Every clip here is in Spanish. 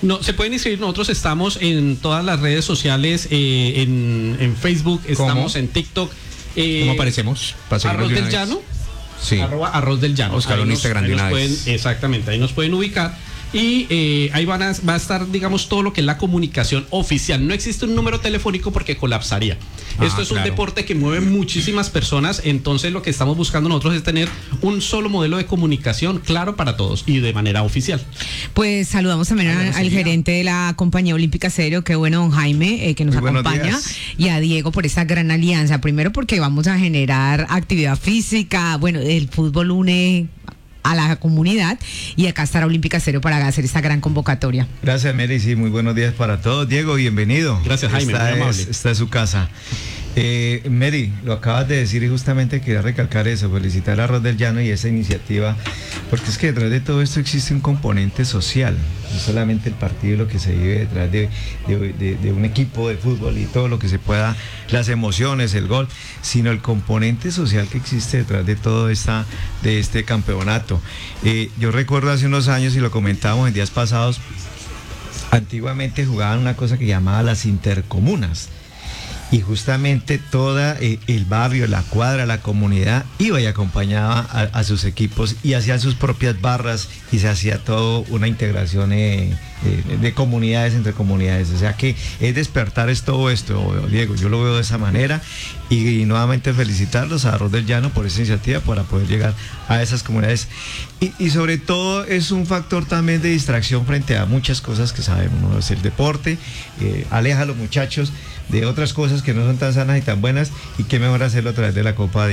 No, se pueden inscribir, nosotros estamos en todas las redes sociales, en Facebook, estamos ¿Cómo? en TikTok. ¿Cómo aparecemos? Arroz del Llano. Sí. @Arroz del Llano. Buscar un Instagram de una vez. Exactamente, ahí nos pueden ubicar. Y ahí va a estar, digamos, todo lo que es la comunicación oficial. No existe un número telefónico porque colapsaría. Esto es un deporte que mueve muchísimas personas, entonces lo que estamos buscando nosotros es tener un solo modelo de comunicación claro para todos y de manera oficial. Pues saludamos también al gerente de la compañía Olímpica Cero, qué bueno, don Jaime, que nos acompaña, y a Diego por esta gran alianza. Primero porque vamos a generar actividad física, bueno, el fútbol une a la comunidad, y acá estará Olímpica Cero para hacer esta gran convocatoria. Gracias, Mary, sí, muy buenos días para todos. Diego, bienvenido. Gracias, Jaime, muy amable. Esta es su casa. Mary, lo acabas de decir y justamente quería recalcar eso, felicitar a Arroz del Llano y esa iniciativa, porque es que detrás de todo esto existe un componente social, no solamente el partido y lo que se vive detrás de un equipo de fútbol y todo lo que se pueda, las emociones, el gol, sino el componente social que existe detrás de todo de este campeonato. Yo recuerdo hace unos años, y lo comentábamos en días pasados, antiguamente jugaban una cosa que llamaba las intercomunas. Y justamente toda el barrio, la cuadra, la comunidad iba y acompañaba a sus equipos y hacían sus propias barras y se hacía todo una integración de comunidades entre comunidades. O sea que es despertar todo esto, Diego, yo lo veo de esa manera y nuevamente felicitarlos a Arroz del Llano por esa iniciativa para poder llegar a esas comunidades y sobre todo es un factor también de distracción frente a muchas cosas que sabemos, ¿no? Es el deporte, aleja a los muchachos de otras cosas que no son tan sanas y tan buenas, y qué mejor hacerlo a través de la Copa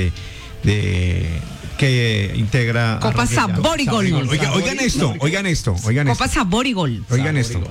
que integra Copa Sabor y Gol. Oigan esto. Copa Sabor y Gol. Oigan esto.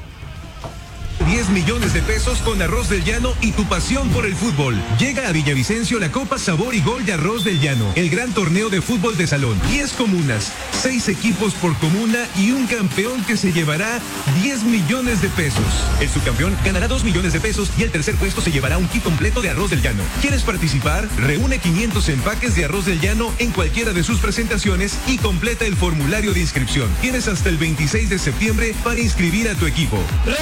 10 millones de pesos con Arroz del Llano y tu pasión por el fútbol. Llega a Villavicencio la Copa Sabor y Gol de Arroz del Llano, el gran torneo de fútbol de salón. 10 comunas, 6 equipos por comuna y un campeón que se llevará 10 millones de pesos. El subcampeón ganará 2 millones de pesos y el tercer puesto se llevará un kit completo de Arroz del Llano. ¿Quieres participar? Reúne 500 empaques de Arroz del Llano en cualquiera de sus presentaciones y completa el formulario de inscripción. Tienes hasta el 26 de septiembre para inscribir a tu equipo.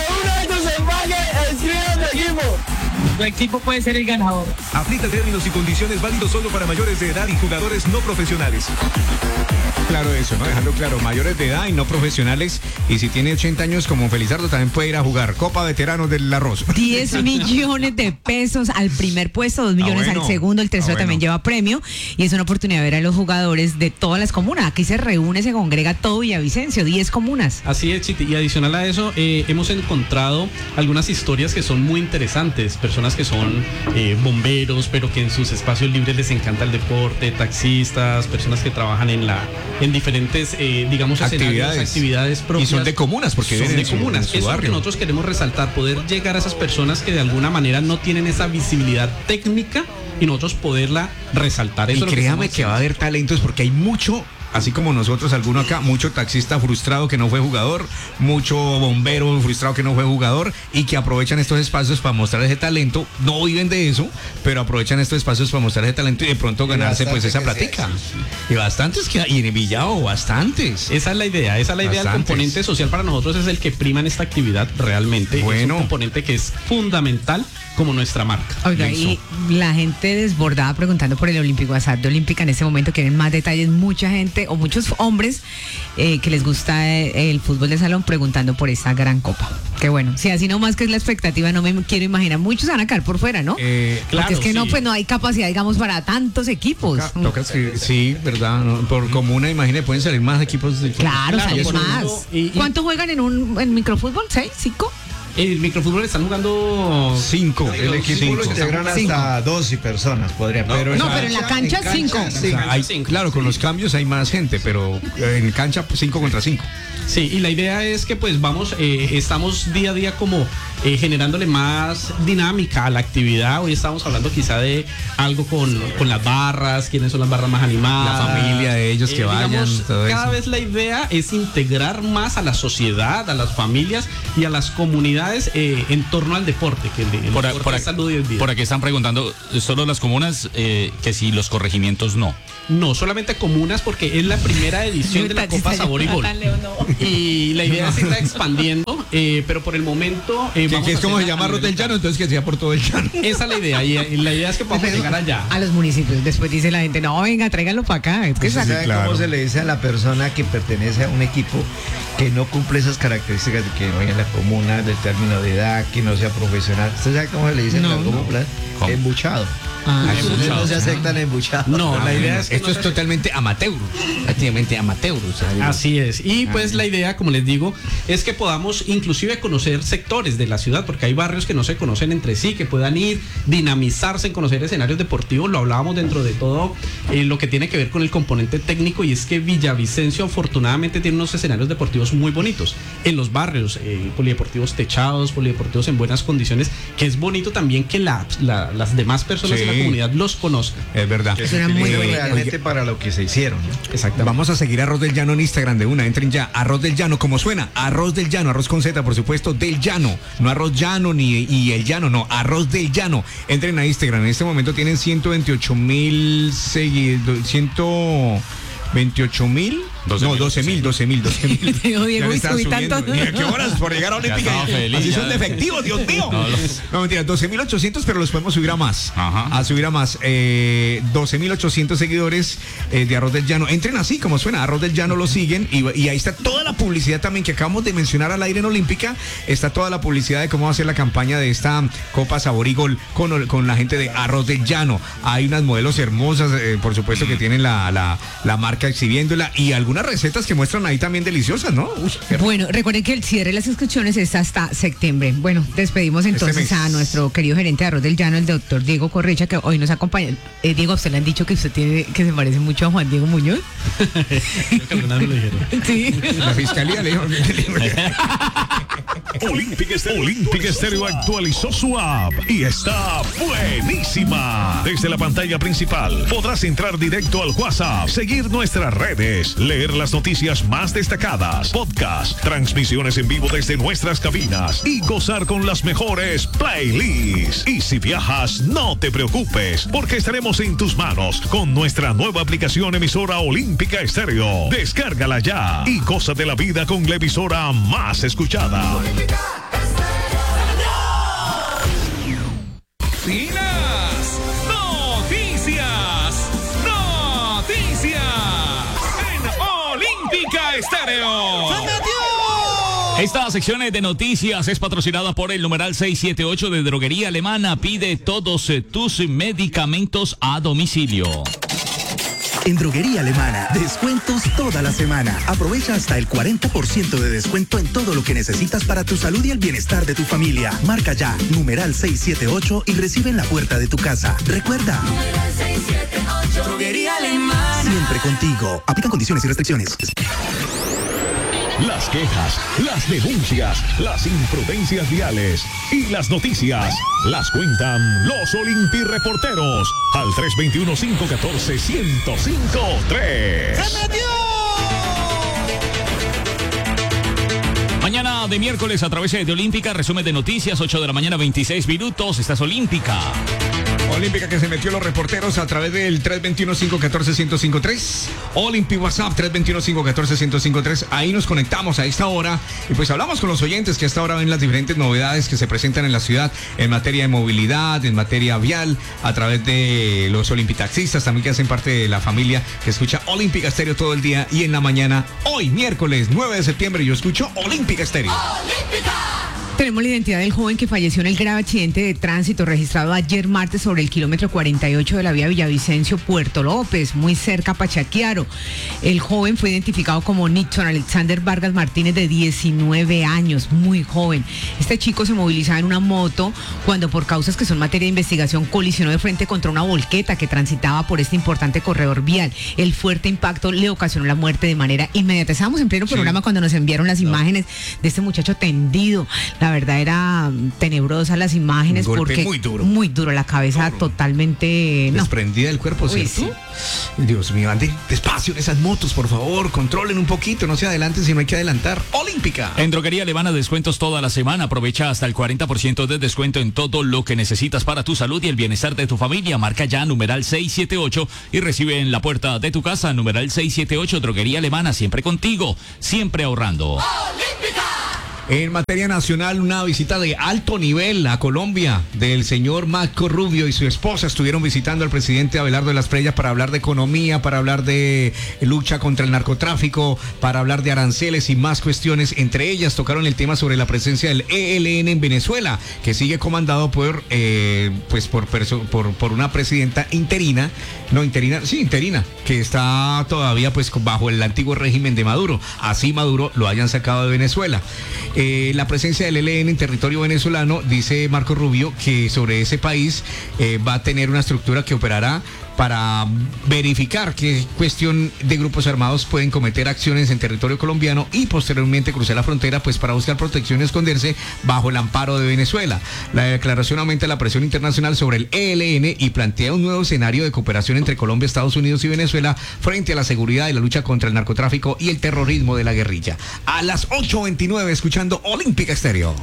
Tu equipo puede ser el ganador. Aplica términos y condiciones válidos solo para mayores de edad y jugadores no profesionales. Claro eso, ¿no? Dejarlo claro, mayores de edad y no profesionales, y si tiene 80 años como Felizardo también puede ir a jugar Copa Veteranos del Arroz. 10 millones de pesos al primer puesto, 2 millones al segundo, el tercero también lleva premio, y es una oportunidad de ver a los jugadores de todas las comunas. Aquí se reúne, se congrega todo Villavicencio, 10 comunas. Así es, Chiti, y adicional a eso, hemos encontrado algunas historias que son muy interesantes, personas que son bomberos, pero que en sus espacios libres les encanta el deporte, taxistas, personas que trabajan en diferentes, digamos, actividades propias. Y son de comunas, porque son viven de comunas. Eso es lo que nosotros queremos resaltar, poder llegar a esas personas que de alguna manera no tienen esa visibilidad técnica y nosotros poderla resaltar. Eso y créame que va a haber talentos, porque hay mucho, así como nosotros, alguno acá, mucho taxista frustrado que no fue jugador, mucho bombero frustrado que no fue jugador, y que aprovechan estos espacios para mostrar ese talento. No viven de eso, pero aprovechan estos espacios para mostrar ese talento y de pronto ganarse pues esa platica. Y bastantes y en Villao, bastantes. Esa es la idea, el componente social para nosotros es el que prima en esta actividad realmente. Bueno. Es un componente que es fundamental como nuestra marca. Oiga, y la gente desbordada preguntando por el Olímpico WhatsApp de Olímpica en este momento, quieren más detalles, mucha gente o muchos hombres que les gusta el fútbol de salón preguntando por esta gran copa. Qué bueno, si así nomás que es la expectativa, no me quiero imaginar, muchos van a caer por fuera, ¿no? Claro, porque es que sí. no, pues no hay capacidad, digamos, para tantos equipos. Toca sí, ¿verdad? No, por comuna, imagínate, pueden salir más equipos. Claro, salen más. ¿Cuánto juegan en microfútbol? ¿6? ¿5? El microfútbol están jugando 5. El equipo lo integran hasta 12 personas, podría. Pero en la cancha 5. Claro, con los cambios hay más gente, pero en cancha 5 contra 5. Sí, y la idea es que pues estamos día a día como generándole más dinámica a la actividad. Hoy estamos hablando quizá de algo con las barras, quiénes son las barras más animadas, la familia de ellos que vayan, digamos, todo cada eso. vez la idea es integrar más a la sociedad, a las familias y a las comunidades en torno al deporte, que el deporte es salud y es vida. Por aquí están preguntando, solo las comunas, que si los corregimientos no. No, solamente comunas, porque es la primera edición de la Copa Sabor y Gol. Y la idea es irla expandiendo. pero por el momento... que es como se llama Arroz del Llano, entonces que sea por todo el llano. Esa es la idea, y la idea es que podamos llegar allá. A los municipios, después dice la gente, no, venga, tráiganlo para acá. Es que ¿sabe cómo se le dice a la persona que pertenece a un equipo que no cumple esas características de que no vaya a la comuna, de término de edad, que no sea profesional? ¿Usted sabe cómo se le dice en la comuna? Embuchado. No se aceptan embuchados. No, la idea es que esto es totalmente amateur, prácticamente amateur. Así es. Y pues la idea, como les digo, es que podamos inclusive conocer sectores de la ciudad, porque hay barrios que no se conocen entre sí, que puedan ir, dinamizarse en conocer escenarios deportivos. Lo hablábamos dentro de todo lo que tiene que ver con el componente técnico, y es que Villavicencio afortunadamente tiene unos escenarios deportivos muy bonitos en los barrios, polideportivos techados, polideportivos en buenas condiciones, que es bonito también que las demás personas de la comunidad los conozcan. Es verdad. Eso era muy realmente para lo que se hicieron, ¿no? Exacto. Vamos a seguir Arroz del Llano en Instagram de una. Entren ya. Arroz del Llano, como suena. Arroz del Llano, arroz con Z, por supuesto, del Llano. No arroz llano y el llano, no. Arroz del Llano. Entren a Instagram. En este momento tienen 128,000 seguidores. 128,000. 12,000. Diego, Mira, qué horas por llegar a Olímpica. Así son de efectivos, Dios mío. No, mentira, 12,800, pero los podemos subir a más. A subir a más. 12,800 seguidores de Arroz del Llano. Entren así, como suena. Arroz del Llano lo siguen. Y ahí está toda la publicidad también que acabamos de mencionar al aire en Olímpica. Está toda la publicidad de cómo va a ser la campaña de esta Copa Sabor y Gol con la gente de Arroz del Llano. Hay unas modelos hermosas, por supuesto, que tienen la marca exhibiéndola, y algunas recetas que muestran ahí también deliciosas, ¿no? Bueno, recuerden que el cierre de las inscripciones es hasta septiembre. Bueno, despedimos entonces a nuestro querido gerente de Arroz del Llano, el doctor Diego Correcha, que hoy nos acompaña. Diego, ¿a usted le han dicho que usted se parece mucho a Juan Diego Muñoz? Creo que alguna vez lo dijeron. Sí. La fiscalía le dijo. Olímpica Estéreo actualizó su app y está buenísima. Desde la pantalla principal podrás entrar directo al WhatsApp, seguir nuestras redes, leer las noticias más destacadas, podcast, transmisiones en vivo desde nuestras cabinas y gozar con las mejores playlists. Y si viajas, no te preocupes, porque estaremos en tus manos con nuestra nueva aplicación emisora Olímpica Estéreo. Descárgala ya y goza de la vida con la emisora más escuchada. Estéreo. Esta sección de noticias es patrocinada por el numeral 678 de Droguería Alemana. Pide todos tus medicamentos a domicilio. En Droguería Alemana, descuentos toda la semana. Aprovecha hasta el 40% de descuento en todo lo que necesitas para tu salud y el bienestar de tu familia. Marca ya, numeral 678 y recibe en la puerta de tu casa. Recuerda. Numeral 678. Droguería Alemana. Siempre contigo. Aplican condiciones y restricciones. Las quejas, las denuncias, las imprudencias viales y las noticias las cuentan los Olimpi-reporteros al 321-514-1053. Mañana de miércoles a través de Olímpica, resumen de noticias, 8 de la mañana, 26 minutos. Esta es Olímpica. Olímpica que se metió los reporteros a través del 321-514-1053. Olímpica WhatsApp 321-514-1053. Ahí nos conectamos a esta hora y pues hablamos con los oyentes que hasta ahora ven las diferentes novedades que se presentan en la ciudad en materia de movilidad, en materia vial, a través de los olimpitaxistas también que hacen parte de la familia que escucha Olímpica Estéreo todo el día y en la mañana. Hoy, miércoles 9 de septiembre, yo escucho Olímpica Estéreo. ¡Olímpica! Tenemos la identidad del joven que falleció en el grave accidente de tránsito registrado ayer martes sobre el kilómetro 48 de la vía Villavicencio Puerto López, muy cerca a Pachaquiaro. El joven fue identificado como Nixon Alexander Vargas Martínez, de 19 años, muy joven. Este chico se movilizaba en una moto cuando, por causas que son materia de investigación, colisionó de frente contra una volqueta que transitaba por este importante corredor vial. El fuerte impacto le ocasionó la muerte de manera inmediata. Estábamos en pleno programa cuando nos enviaron las imágenes de este muchacho tendido. La verdad era tenebrosa las imágenes porque muy duro, la cabeza totalmente desprendida del cuerpo, ¿cierto? Sí. Dios mío, anden despacio en esas motos, por favor, controlen un poquito, no se adelanten si no hay que adelantar. Olímpica. En Droguería Alemana, descuentos toda la semana. Aprovecha hasta el 40% de descuento en todo lo que necesitas para tu salud y el bienestar de tu familia. Marca ya numeral 678 y recibe en la puerta de tu casa numeral 678. Droguería Alemana, siempre contigo, siempre ahorrando. ¡Olímpica! En materia nacional, una visita de alto nivel a Colombia del señor Marco Rubio y su esposa estuvieron visitando al presidente Abelardo de las Preyas para hablar de economía, para hablar de lucha contra el narcotráfico, para hablar de aranceles y más cuestiones. Entre ellas tocaron el tema sobre la presencia del ELN en Venezuela, que sigue comandado por una presidenta interina, que está todavía pues bajo el antiguo régimen de Maduro. Así Maduro lo hayan sacado de Venezuela. La presencia del ELN en territorio venezolano, dice Marco Rubio, que sobre ese país va a tener una estructura que operará para verificar qué cuestión de grupos armados pueden cometer acciones en territorio colombiano y posteriormente cruzar la frontera pues para buscar protección y esconderse bajo el amparo de Venezuela. La declaración aumenta la presión internacional sobre el ELN y plantea un nuevo escenario de cooperación entre Colombia, Estados Unidos y Venezuela frente a la seguridad y la lucha contra el narcotráfico y el terrorismo de la guerrilla. A las 8:29 escuchando Olímpica Estéreo.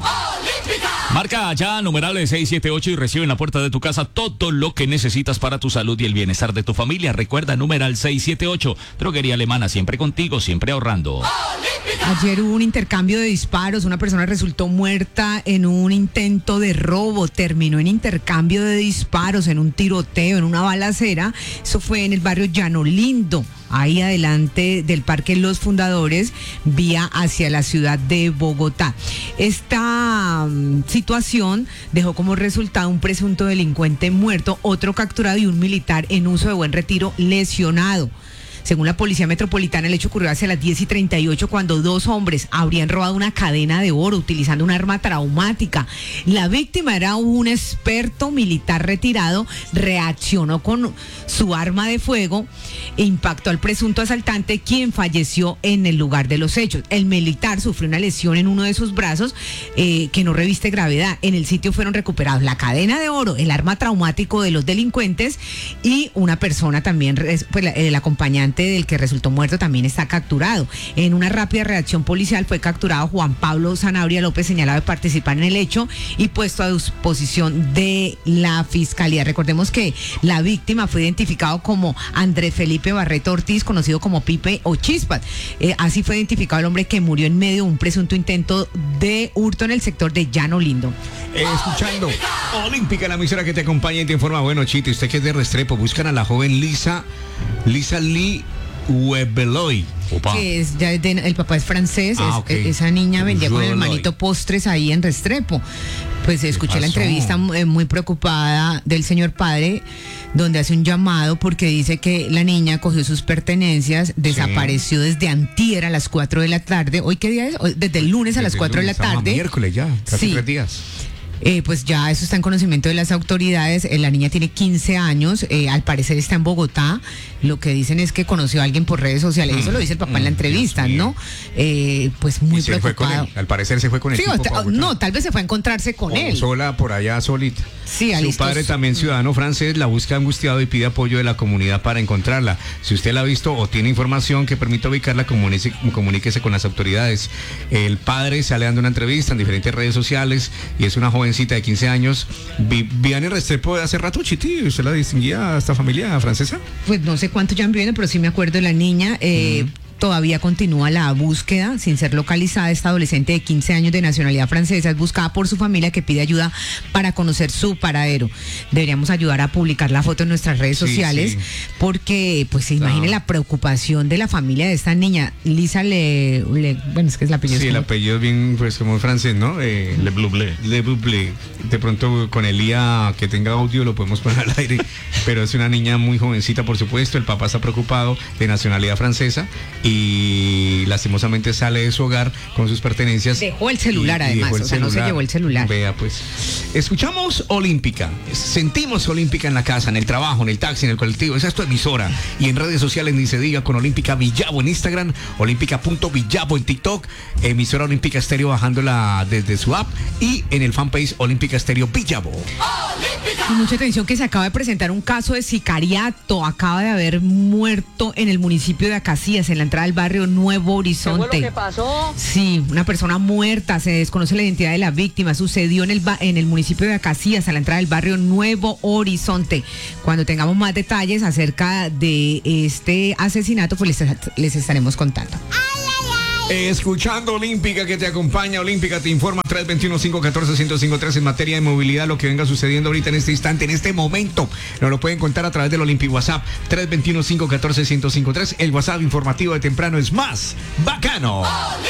Marca ya numeral 678 y recibe en la puerta de tu casa todo lo que necesitas para tu salud y el bienestar de tu familia. Recuerda, numeral 678. Droguería Alemana, siempre contigo, siempre ahorrando. Ayer hubo un intercambio de disparos. Una persona resultó muerta en un intento de robo. Terminó en intercambio de disparos, en un tiroteo, en una balacera. Eso fue en el barrio Llano Lindo, ahí adelante del Parque Los Fundadores, vía hacia la ciudad de Bogotá. Esta situación dejó como resultado un presunto delincuente muerto, otro capturado y un militar en uso de buen retiro lesionado. Según la Policía Metropolitana, el hecho ocurrió hacia las 10:38 cuando dos hombres habrían robado una cadena de oro utilizando un arma traumática. La víctima era un experto militar retirado, reaccionó con su arma de fuego e impactó al presunto asaltante, quien falleció en el lugar de los hechos. El militar sufrió una lesión en uno de sus brazos que no reviste gravedad. En el sitio fueron recuperados la cadena de oro, el arma traumático de los delincuentes y una persona también, pues el acompañante del que resultó muerto también está capturado. En una rápida reacción policial fue capturado Juan Pablo Zanabria López, señalado de participar en el hecho y puesto a disposición de la fiscalía. Recordemos que la víctima fue identificado como Andrés Felipe Barreto Ortiz, conocido como Pipe o Chispas. Así fue identificado el hombre que murió en medio de un presunto intento de hurto en el sector de Llano Lindo. Escuchando Olímpica, la emisora que te acompaña y te informa. Bueno, Chito, usted que es de Restrepo, buscan a la joven Lisa Lee Webeloy. Que es, el papá es francés. Okay. Esa niña vendía con el hermanito postres ahí en Restrepo. Pues escuché la entrevista muy preocupada del señor padre, donde hace un llamado porque dice que la niña cogió sus pertenencias, desapareció desde antier a las 4 de la tarde. ¿Hoy qué día es? Desde el lunes a las 4 de la tarde. Miércoles ya, casi 3 días. Pues ya eso está en conocimiento de las autoridades. La niña tiene 15 años, al parecer está en Bogotá. Lo que dicen es que conoció a alguien por redes sociales. Eso lo dice el papá en la entrevista, ¿no? Pues muy preocupado. Al parecer se fue con el tipo no, tal vez se fue a encontrarse con él. Sola, por allá, solita. Sí, su padre, también ciudadano francés, la busca angustiado y pide apoyo de la comunidad para encontrarla. Si usted la ha visto o tiene información que permita ubicarla, comuníquese con las autoridades. El padre sale dando una entrevista en diferentes redes sociales y es una jovencita de 15 años. ¿Vivían en Restrepo de hace rato, Chiti? ¿Usted la distinguía a esta familia francesa? Pues no sé cuánto ya han vivido, pero sí me acuerdo de la niña. Todavía continúa la búsqueda sin ser localizada. Esta adolescente de 15 años de nacionalidad francesa es buscada por su familia, que pide ayuda para conocer su paradero. Deberíamos ayudar a publicar la foto en nuestras redes sociales, porque pues se imagine la preocupación de la familia de esta niña. Lisa bueno, es que es el apellido. Sí, el apellido es bien, pues como francés, ¿no? Le Bublé. De pronto con Elía, que tenga audio, lo podemos poner al aire. Pero es una niña muy jovencita, por supuesto. El papá está preocupado, de nacionalidad francesa, y lastimosamente sale de su hogar con sus pertenencias. Dejó el celular, además, no se llevó el celular. Vea, pues. Escuchamos Olímpica, sentimos Olímpica en la casa, en el trabajo, en el taxi, en el colectivo. Esa es tu emisora. Y en redes sociales ni se diga, con Olímpica Villavo en Instagram, olímpica.villavo en TikTok, emisora Olímpica Estéreo bajándola desde su app, y en el fanpage Olímpica Estéreo Villavo. Y mucha atención, que se acaba de presentar un caso de sicariato. Acaba de haber muerto en el municipio de Acacías, en la entrada del barrio Nuevo Horizonte. ¿Qué fue lo que pasó? Sí, una persona muerta, se desconoce la identidad de la víctima. Sucedió en el municipio de Acacías, a la entrada del barrio Nuevo Horizonte. Cuando tengamos más detalles acerca de este asesinato, pues les estaremos contando. Escuchando Olímpica, que te acompaña. Olímpica te informa 321-514-1053 en materia de movilidad, lo que venga sucediendo ahorita en este instante, en este momento. Nos lo pueden contar a través del Olympic WhatsApp 321-514-1053. El WhatsApp informativo de temprano es más bacano.